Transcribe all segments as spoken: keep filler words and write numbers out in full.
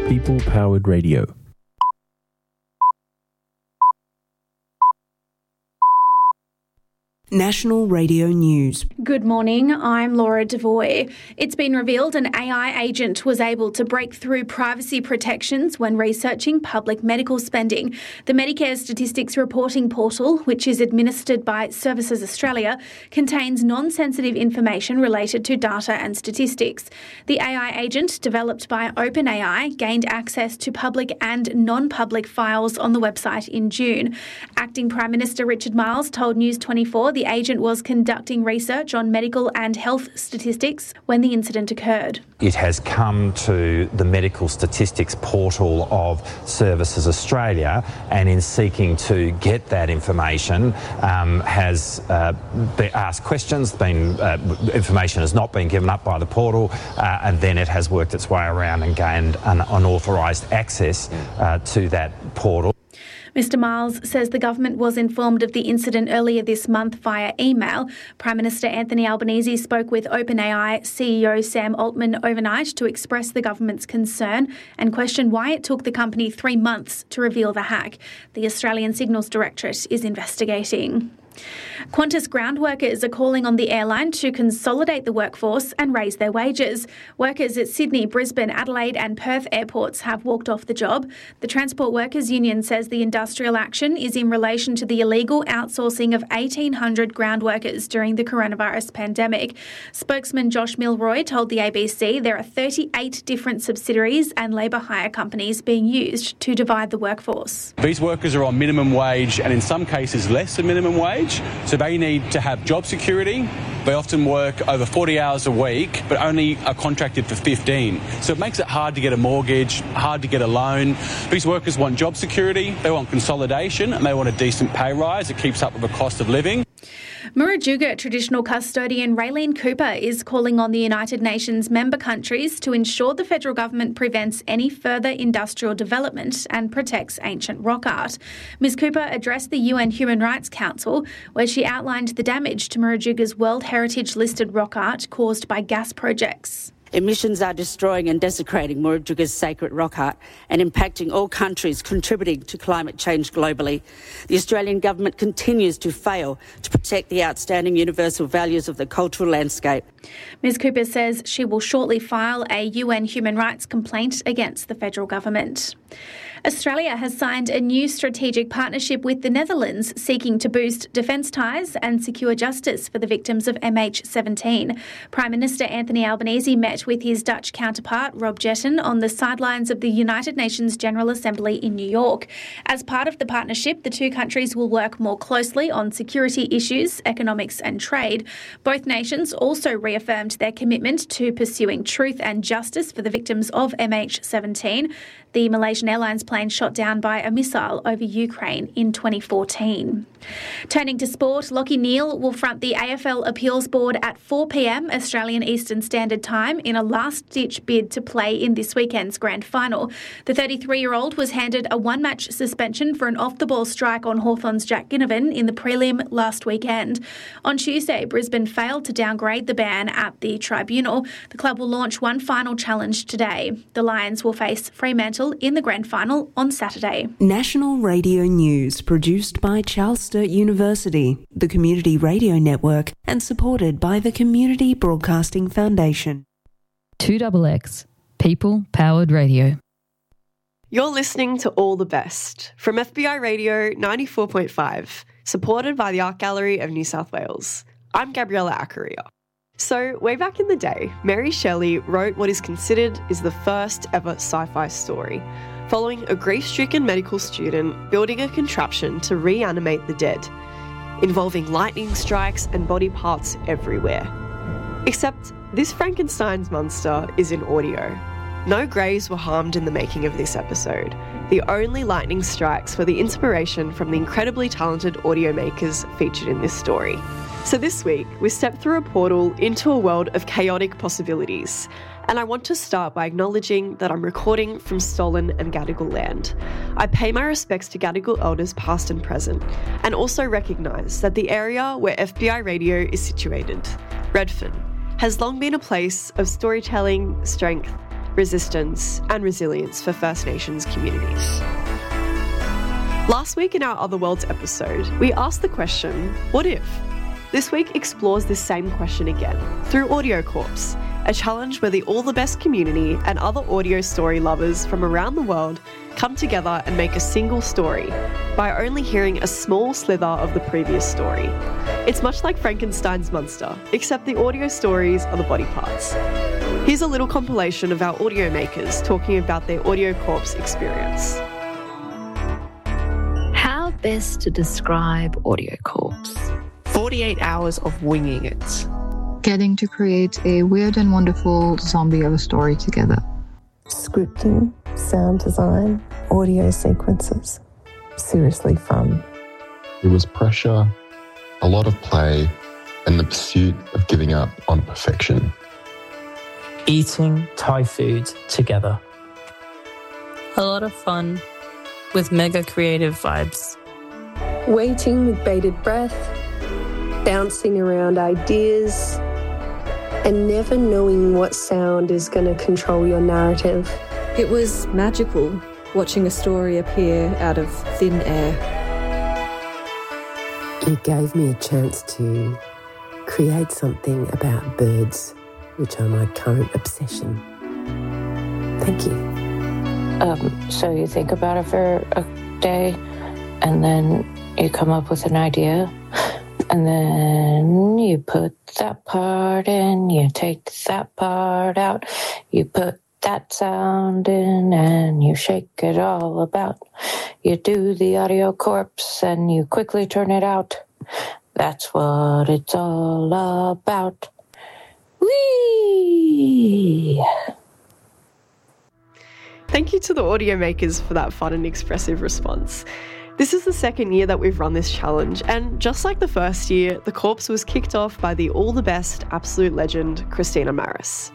People-powered radio. National Radio News. Good morning, I'm Laura Devoy. It's been revealed an A I agent was able to break through privacy protections when researching public medical spending. The Medicare Statistics Reporting Portal, which is administered by Services Australia, contains non-sensitive information related to data and statistics. The A I agent, developed by OpenAI, gained access to public and non-public files on the website in June. Acting Prime Minister Richard Marles told News twenty-four the agent was conducting research on medical and health statistics when the incident occurred. It has come to the medical statistics portal of Services Australia, and in seeking to get that information um, has uh, been asked questions, been, uh, information has not been given up by the portal, uh, and then it has worked its way around and gained an unauthorised access uh, to that portal. Mister Marles says the government was informed of the incident earlier this month via email. Prime Minister Anthony Albanese spoke with OpenAI C E O Sam Altman overnight to express the government's concern and question why it took the company three months to reveal the hack. The Australian Signals Directorate is investigating. Qantas ground workers are calling on the airline to consolidate the workforce and raise their wages. Workers at Sydney, Brisbane, Adelaide and Perth airports have walked off the job. The Transport Workers Union says the industrial action is in relation to the illegal outsourcing of eighteen hundred ground workers during the coronavirus pandemic. Spokesman Josh Milroy told the A B C there are thirty-eight different subsidiaries and labour hire companies being used to divide the workforce. These workers are on minimum wage and in some cases less than minimum wage. So they need to have job security. They often work over forty hours a week, but only are contracted for fifteen. So it makes it hard to get a mortgage, hard to get a loan. These workers want job security, they want consolidation, and they want a decent pay rise that keeps up with the cost of living. Murujuga traditional custodian Raylene Cooper is calling on the United Nations member countries to ensure the federal government prevents any further industrial development and protects ancient rock art. Miz Cooper addressed the U N Human Rights Council, where she outlined the damage to Murujuga's World Heritage listed rock art caused by gas projects. Emissions are destroying and desecrating Murujuga's sacred rock art and impacting all countries contributing to climate change globally. The Australian government continues to fail to protect the outstanding universal values of the cultural landscape. Miz Cooper says she will shortly file a U N human rights complaint against the federal government. Australia has signed a new strategic partnership with the Netherlands, seeking to boost defence ties and secure justice for the victims of M H seventeen. Prime Minister Anthony Albanese met with his Dutch counterpart, Rob Jetten, on the sidelines of the United Nations General Assembly in New York. As part of the partnership, the two countries will work more closely on security issues, economics and trade. Both nations also reaffirmed their commitment to pursuing truth and justice for the victims of M H seventeen. The Malaysian Airlines plane shot down by a missile over Ukraine in twenty fourteen. Turning to sport, Lachie Neale will front the A F L Appeals Board at four p.m. Australian Eastern Standard Time in a last-ditch bid to play in this weekend's grand final. The thirty-three-year-old was handed a one-match suspension for an off-the-ball strike on Hawthorn's Jack Ginnivan in the prelim last weekend. On Tuesday, Brisbane failed to downgrade the ban at the tribunal. The club will launch one final challenge today. The Lions will face Fremantle in the grand final on Saturday. National Radio News, produced by Charles Sturt University, the Community Radio Network, and supported by the Community Broadcasting Foundation. two X X, People-powered radio. You're listening to All the Best from F B I Radio ninety-four point five, supported by the Art Gallery of New South Wales. I'm Gabriella Accaria. So, way back in the day, Mary Shelley wrote what is considered is the first ever sci-fi story, following a grief-stricken medical student building a contraption to reanimate the dead, involving lightning strikes and body parts everywhere. Except this Frankenstein's monster is in audio. No Greys were harmed in the making of this episode. The only lightning strikes were the inspiration from the incredibly talented audio makers featured in this story. So this week, we step through a portal into a world of chaotic possibilities. And I want to start by acknowledging that I'm recording from stolen and Gadigal land. I pay my respects to Gadigal elders past and present, and also recognise that the area where F B I Radio is situated, Redfern, has long been a place of storytelling, strength, resistance, and resilience for First Nations communities. Last week in our Other Worlds episode, we asked the question, what if? This week explores this same question again through AudioCorps, a challenge where the All the Best community and other audio story lovers from around the world come together and make a single story by only hearing a small slither of the previous story. It's much like Frankenstein's monster, except the audio stories are the body parts. Here's a little compilation of our audio makers talking about their AudioCorps experience. How best to describe AudioCorps? forty-eight hours of winging it. Getting to create a weird and wonderful zombie of a story together. Scripting, sound design, audio sequences. Seriously fun. It was pressure, a lot of play, and the pursuit of giving up on perfection. Eating Thai food together. A lot of fun with mega creative vibes. Waiting with bated breath, bouncing around ideas, and never knowing what sound is going to control your narrative. It was magical watching a story appear out of thin air. It gave me a chance to create something about birds, which are my current obsession. Thank you. Um, so you think about it for a day, and then you come up with an idea, and then you put that part in, you take that part out, you put that sound in, and you shake it all about. You do the AudioCorps, and you quickly turn it out. That's what it's all about. Whee! Thank you to the audio makers for that fun and expressive response. This is the second year that we've run this challenge, and just like the first year, the Corps was kicked off by the All the Best absolute legend, Christina Maris.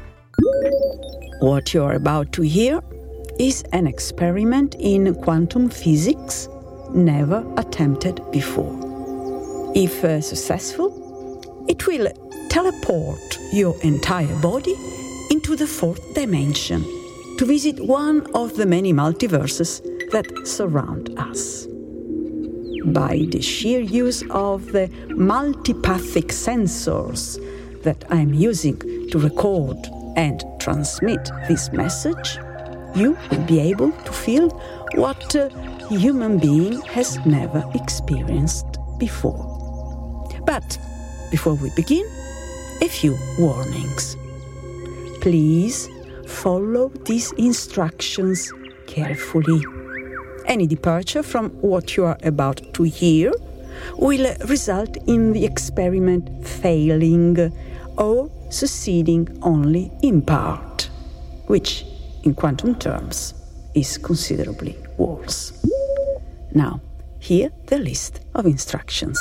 What you're about to hear is an experiment in quantum physics never attempted before. If uh, successful, it will teleport your entire body into the fourth dimension to visit one of the many multiverses that surround us. By the sheer use of the multipathic sensors that I'm using to record and transmit this message, you will be able to feel what a human being has never experienced before. But before we begin, a few warnings. Please follow these instructions carefully. Any departure from what you are about to hear will result in the experiment failing or succeeding only in part, which, in quantum terms, is considerably worse. Now, here the list of instructions.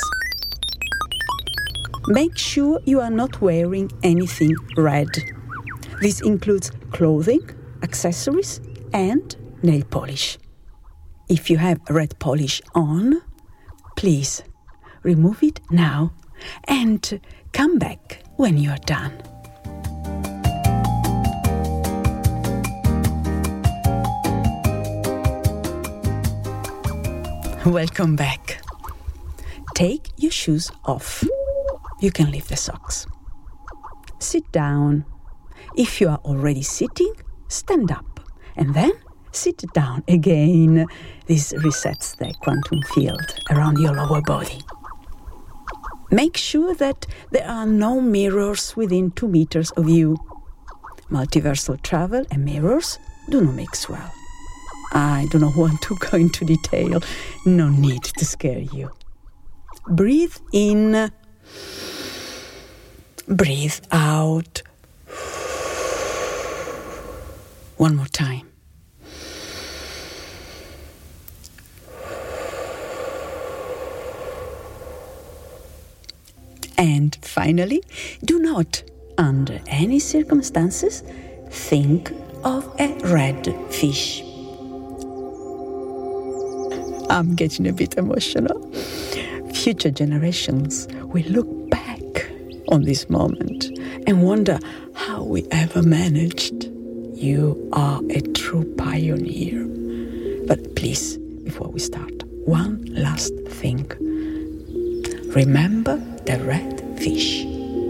Make sure you are not wearing anything red. This includes clothing, accessories, and nail polish. If you have red polish on, please remove it now and come back when you are done. Welcome back. Take your shoes off. You can leave the socks. Sit down. If you are already sitting, stand up and then sit down again. This resets the quantum field around your lower body. Make sure that there are no mirrors within two meters of you. Multiversal travel and mirrors do not mix well. I do not want to go into detail. No need to scare you. Breathe in. Breathe out. One more time. And finally, do not, under any circumstances, think of a red fish. I'm getting a bit emotional. Future generations will look back on this moment and wonder how we ever managed. You are a true pioneer. But please, before we start, one last thing. Remember the red fish.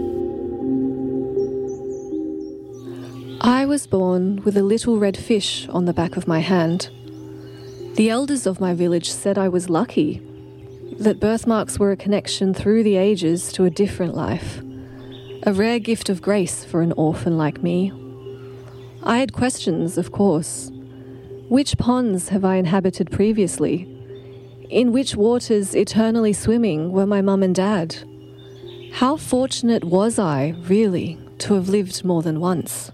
I was born with a little red fish on the back of my hand. The elders of my village said I was lucky, that birthmarks were a connection through the ages to a different life, a rare gift of grace for an orphan like me. I had questions, of course. Which ponds have I inhabited previously? In which waters eternally swimming were my mum and dad? How fortunate was I, really, to have lived more than once?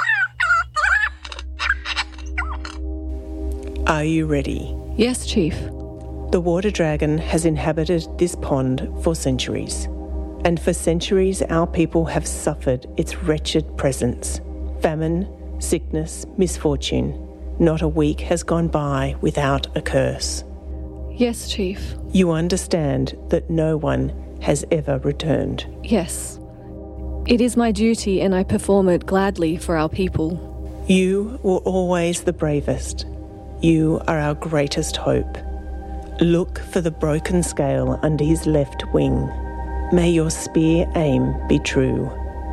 Are you ready? Yes, Chief. The water dragon has inhabited this pond for centuries, and for centuries our people have suffered its wretched presence. Famine, sickness, misfortune. Not a week has gone by without a curse. Yes, Chief. You understand that no one has ever returned. Yes. It is my duty and I perform it gladly for our people. You were always the bravest. You are our greatest hope. Look for the broken scale under his left wing. May your spear aim be true.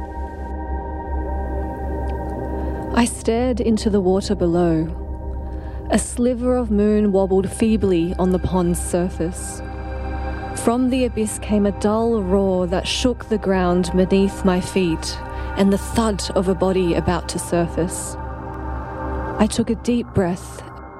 I stared into the water below. A sliver of moon wobbled feebly on the pond's surface. From the abyss came a dull roar that shook the ground beneath my feet and the thud of a body about to surface. I took a deep breath.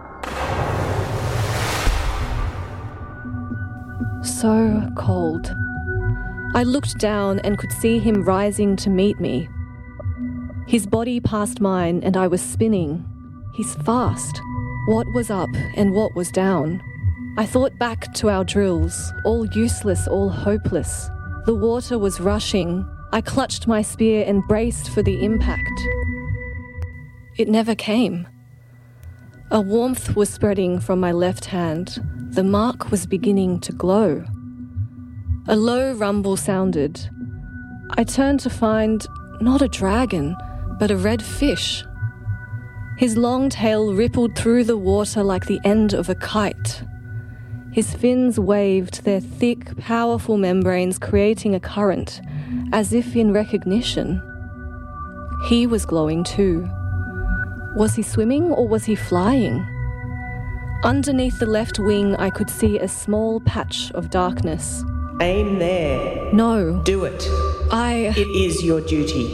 So cold. I looked down and could see him rising to meet me. His body passed mine and I was spinning. He's fast. What was up and what was down? I thought back to our drills, all useless, all hopeless. The water was rushing. I clutched my spear and braced for the impact. It never came. A warmth was spreading from my left hand. The mark was beginning to glow. A low rumble sounded. I turned to find not a dragon, but a red fish. His long tail rippled through the water like the end of a kite. His fins waved, their thick, powerful membranes creating a current, as if in recognition. He was glowing too. Was he swimming or was he flying? Underneath the left wing, I could see a small patch of darkness. Aim there. No. Do it. I... It is your duty.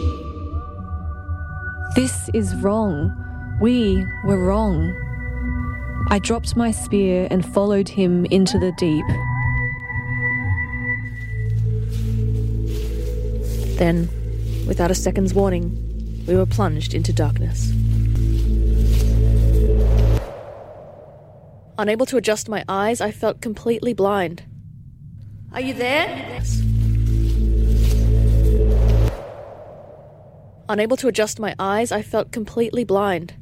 This is wrong. We were wrong. I dropped my spear and followed him into the deep. Then, without a second's warning, we were plunged into darkness. Unable to adjust my eyes, I felt completely blind. Are you there? Yes. Unable to adjust my eyes, I felt completely blind.